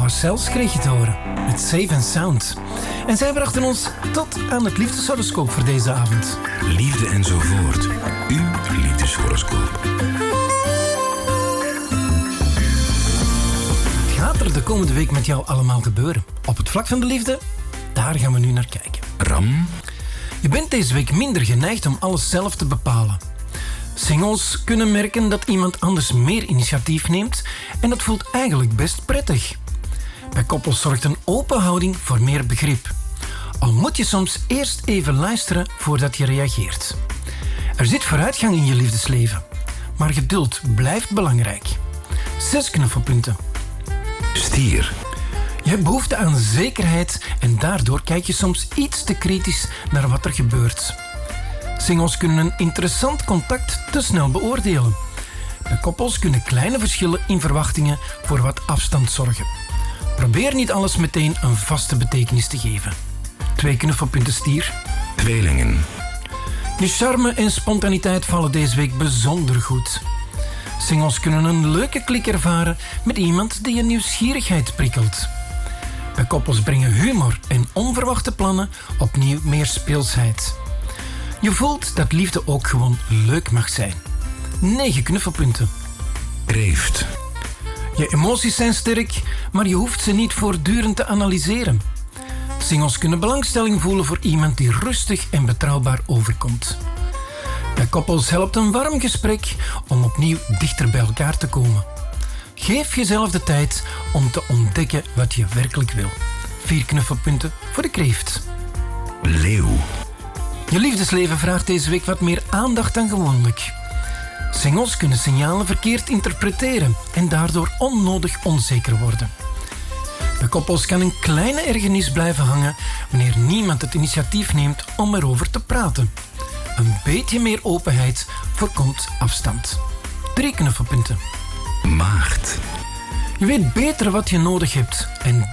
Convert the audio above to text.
Parcels kreeg je te horen met Safe and Sound. En zij brachten ons tot aan het liefdeshoroscoop voor deze avond. Liefde enzovoort. Uw liefdeshoroscoop. Wat gaat er de komende week met jou allemaal gebeuren? Op het vlak van de liefde, daar gaan we nu naar kijken. Ram. Je bent deze week minder geneigd om alles zelf te bepalen. Singles kunnen merken dat iemand anders meer initiatief neemt en dat voelt eigenlijk best prettig. Bij koppels zorgt een open houding voor meer begrip. Al moet je soms eerst even luisteren voordat je reageert. Er zit vooruitgang in je liefdesleven, maar geduld blijft belangrijk. 6 knuffelpunten. Stier. Je hebt behoefte aan zekerheid en daardoor kijk je soms iets te kritisch naar wat er gebeurt. Singles kunnen een interessant contact te snel beoordelen. Bij koppels kunnen kleine verschillen in verwachtingen voor wat afstand zorgen. Probeer niet alles meteen een vaste betekenis te geven. 2 knuffelpunten, stier. Tweelingen. Je charme en spontaniteit vallen deze week bijzonder goed. Singles kunnen een leuke klik ervaren met iemand die je nieuwsgierigheid prikkelt. Bij koppels brengen humor en onverwachte plannen opnieuw meer speelsheid. Je voelt dat liefde ook gewoon leuk mag zijn. 9 knuffelpunten. Kreeft. Je emoties zijn sterk, maar je hoeft ze niet voortdurend te analyseren. Singles kunnen belangstelling voelen voor iemand die rustig en betrouwbaar overkomt. Bij koppels helpt een warm gesprek om opnieuw dichter bij elkaar te komen. Geef jezelf de tijd om te ontdekken wat je werkelijk wil. 4 knuffelpunten voor de kreeft. Leeuw. Je liefdesleven vraagt deze week wat meer aandacht dan gewoonlijk. Singles kunnen signalen verkeerd interpreteren en daardoor onnodig onzeker worden. Bij koppels kan een kleine ergernis blijven hangen wanneer niemand het initiatief neemt om erover te praten. Een beetje meer openheid voorkomt afstand. 3 knuffelpunten. Maagd. Je weet beter wat je nodig hebt en